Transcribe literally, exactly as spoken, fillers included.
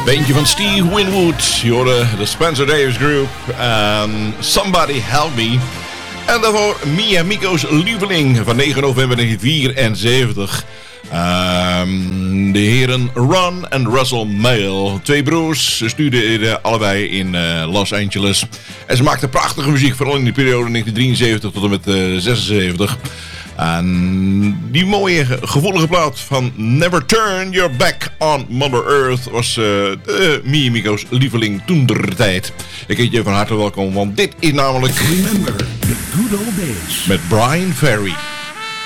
Beentje van Steve Winwood. Je hoorde de Spencer Davis Group. Um, Somebody Help Me. En daarvoor Mia Miko's lieveling van negen november negentien vierenzeventig. Um, de heren Ron en Russell Mael. Twee broers. Ze studeerden allebei in uh, Los Angeles. En ze maakten prachtige muziek. Vooral in de periode negentien drieënzeventig tot en met uh, zesenzeventig. En die mooie gevoelige plaat van Never Turn Your Back on Mother Earth was uh, de Mia Miko's lieveling toentertijd. Ik heet je van harte welkom, want dit is namelijk Remember the good old days met Brian Ferry.